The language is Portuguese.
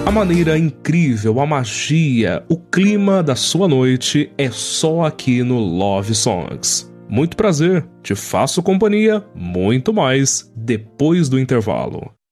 A maneira incrível, a magia, o clima da sua noite é só aqui no Love Songs. Muito prazer, te faço companhia, muito mais depois do intervalo.